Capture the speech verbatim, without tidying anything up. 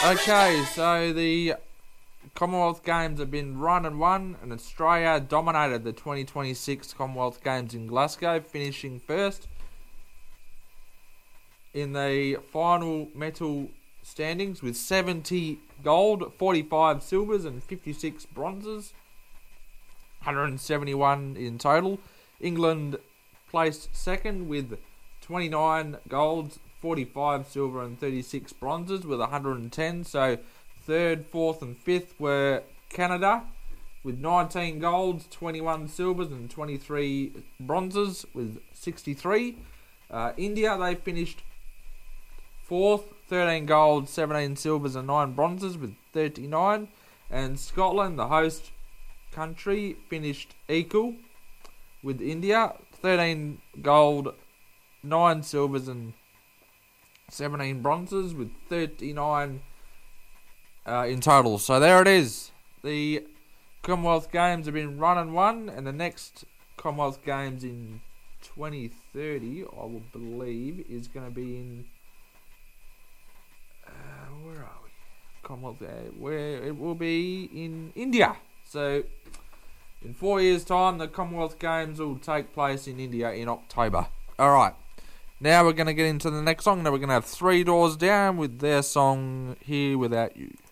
Okay, so the Commonwealth Games have been run and won, and Australia dominated the twenty twenty-six Commonwealth Games in Glasgow, finishing first in the final medal standings with seventy gold, forty-five silvers and fifty-six bronzes, one hundred seventy-one in total. England placed second with twenty-nine golds, forty-five silver and thirty-six bronzes with one hundred ten. So third, fourth and fifth were Canada with nineteen golds, twenty-one silvers and twenty-three bronzes with sixty-three. Uh, India, they finished fourth, thirteen golds, seventeen silvers and nine bronzes with thirty-nine. And Scotland, the host country, finished equal with India, thirteen gold, nine silvers and seventeen bronzes with thirty-nine uh, in total. So there it is. The Commonwealth Games have been run and won, and the next Commonwealth Games in twenty thirty, I will believe, is going to be in uh, where are we? Commonwealth, uh, where it will be in India. So in four years' time, the Commonwealth Games will take place in India in October. All right. Now we're going to get into the next song. Now we're going to have Three Doors Down with their song Here Without You.